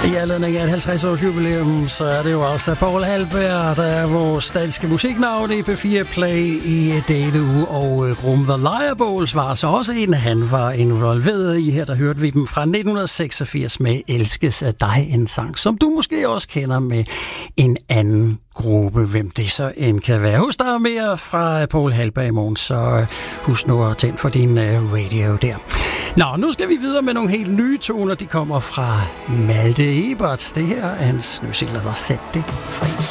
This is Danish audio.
I anledning af et 50-års jubilæum, så er det jo altså Poul Halberg, der er vores danske musiknavn i P4 Play i denne uge, og gruppen The Lireballs var så også en, han var involveret i. Her der hørte vi dem fra 1986 med Elskes af dig, en sang, som du måske også kender med en anden gruppe, hvem det så end kan være. Husk, der er mere fra Poul Halberg i morgen, så husk nu at tænde for din radio der. Nå, nu skal vi videre med nogle helt nye toner. De kommer fra Malte Ebert. Det her er hans nye single, der Sæt det fri.